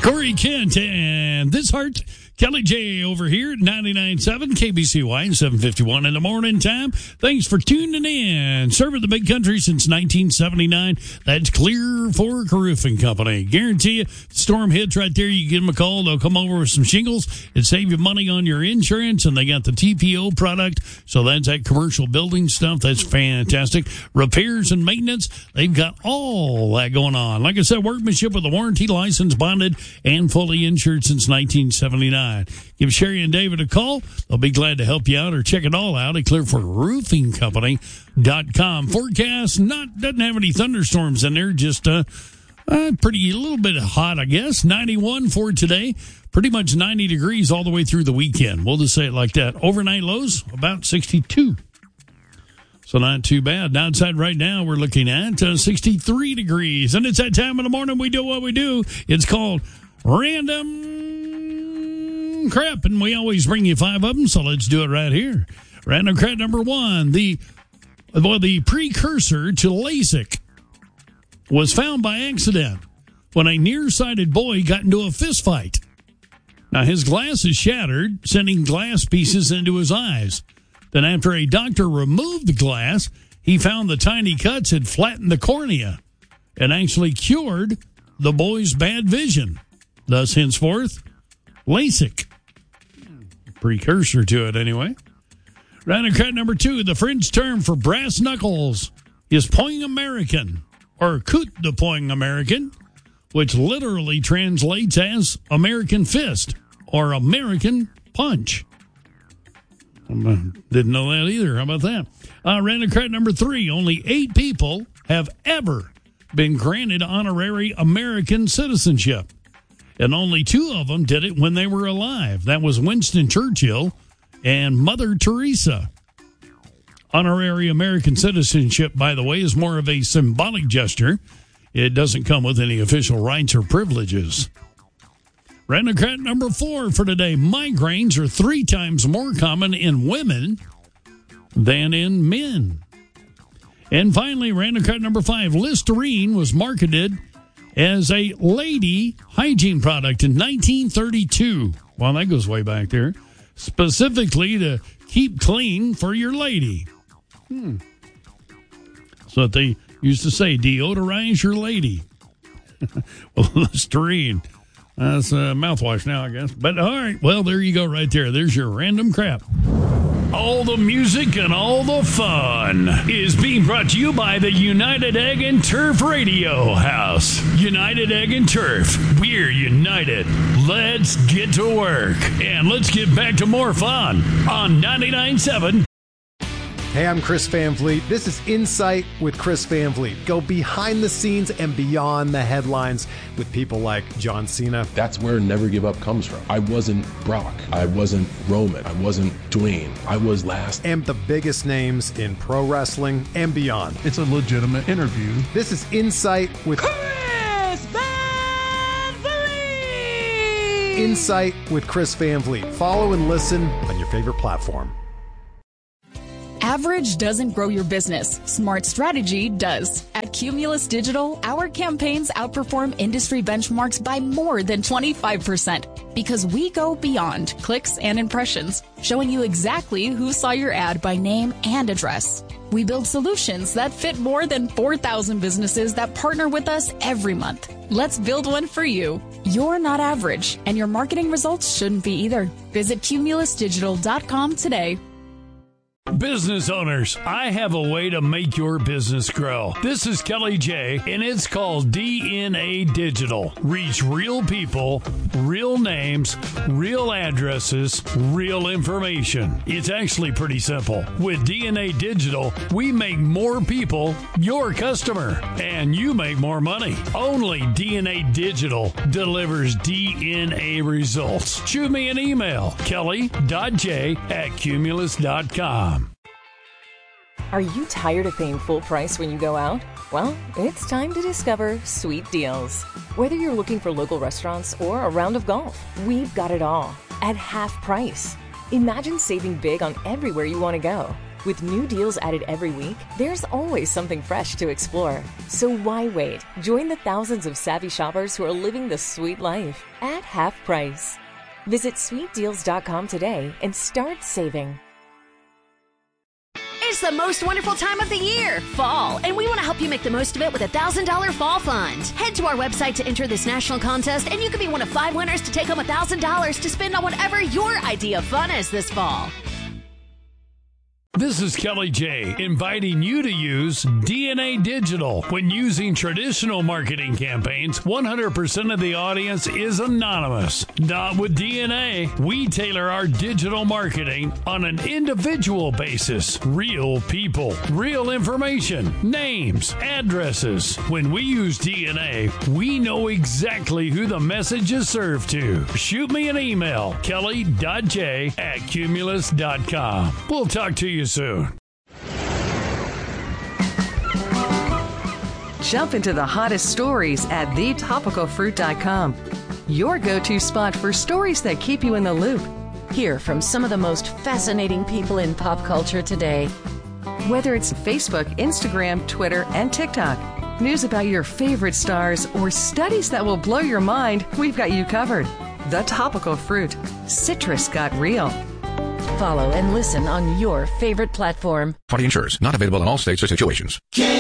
Corey Kent and This Heart. Kelly J over here at 99.7 KBCY, 7:51 in the morning time. Thanks for tuning in. Serving the big country since 1979. That's Clear Fork Roofing Company. Guarantee you, storm hits right there, you give them a call. They'll come over with some shingles and save you money on your insurance. And they got the TPO product. So that's that commercial building stuff. That's fantastic. Repairs and maintenance. They've got all that going on. Like I said, workmanship with a warranty license, bonded, and fully insured since 1979. Give Sherry and David a call. They'll be glad to help you out or check it all out at clearforkroofingcompany.com. Forecast doesn't have any thunderstorms in there, just a little bit hot, I guess. 91 for today. Pretty much 90 degrees all the way through the weekend. We'll just say it like that. Overnight lows, about 62. So not too bad. Outside right now, we're looking at 63 degrees. And it's that time of the morning we do what we do. It's called Random Crap, and we always bring you 5 of them, so let's do it right here. Random crap number 1. The precursor to LASIK was found by accident when a nearsighted boy got into a fist fight. Now, his glasses shattered, sending glass pieces into his eyes. Then after a doctor removed the glass, he found the tiny cuts had flattened the cornea and actually cured the boy's bad vision. Thus, henceforth, LASIK. Precursor to it, anyway. Random crap number 2. The French term for brass knuckles is poing American, or coup de poing American, which literally translates as American fist or American punch. Didn't know that either. How about that? Random crap number 3. Only 8 people have ever been granted honorary American citizenship. And only 2 of them did it when they were alive. That was Winston Churchill and Mother Teresa. Honorary American citizenship, by the way, is more of a symbolic gesture. It doesn't come with any official rights or privileges. Random crap number 4 for today. Migraines are 3 times more common in women than in men. And finally, random crap number 5. Listerine was marketed as a lady hygiene product in 1932. Well, that goes way back there. Specifically to keep clean for your lady. So that they used to say, deodorize your lady. Well, Listerine. That's mouthwash now, I guess. But all right, well, there you go right there. There's your random crap. All the music and all the fun is being brought to you by the United Egg and Turf Radio House. United Egg and Turf. We're united. Let's get to work. And let's get back to more fun on 99.7. Hey, I'm Chris Van Vliet. This is Insight with Chris Van Vliet. Go behind the scenes and beyond the headlines with people like John Cena. That's where Never Give Up comes from. I wasn't Brock. I wasn't Roman. I wasn't Dwayne. I was last. And the biggest names in pro wrestling and beyond. It's a legitimate interview. This is Insight with Chris Van Vliet. Insight with Chris Van Vliet. Follow and listen on your favorite platform. Average doesn't grow your business. Smart strategy does. At Cumulus Digital, our campaigns outperform industry benchmarks by more than 25% because we go beyond clicks and impressions, showing you exactly who saw your ad by name and address. We build solutions that fit more than 4,000 businesses that partner with us every month. Let's build one for you. You're not average, and your marketing results shouldn't be either. Visit cumulusdigital.com today. Business owners, I have a way to make your business grow. This is Kelly J, and it's called DNA Digital. Reach real people, real names, real addresses, real information. It's actually pretty simple. With DNA Digital, we make more people your customer, and you make more money. Only DNA Digital delivers DNA results. Shoot me an email, kelly.j@cumulus.com. Are you tired of paying full price when you go out? Well, it's time to discover Sweet Deals. Whether you're looking for local restaurants or a round of golf, we've got it all at half price. Imagine saving big on everywhere you want to go. With new deals added every week, there's always something fresh to explore. So why wait? Join the thousands of savvy shoppers who are living the sweet life at half price. Visit sweetdeals.com today and start saving. It's the most wonderful time of the year, fall, and we want to help you make the most of it with a $1,000 fall fund. Head to our website to enter this national contest, and you could be one of 5 winners to take home $1,000 to spend on whatever your idea of fun is this fall. This is Kelly J, inviting you to use DNA Digital. When using traditional marketing campaigns, 100% of the audience is anonymous. Not with DNA. We tailor our digital marketing on an individual basis. Real people, real information, names, addresses. When we use DNA, we know exactly who the message is served to. Shoot me an email, kelly.j@cumulus.com. We'll talk to you soon. Jump into the hottest stories at thetopicalfruit.com. Your go-to spot for stories that keep you in the loop. Hear from some of the most fascinating people in pop culture today. Whether it's Facebook, Instagram, Twitter, and TikTok, news about your favorite stars, or studies that will blow your mind, we've got you covered. The Topical Fruit. Citrus got real. Follow and listen on your favorite platform. Party insurers not available in all states or situations.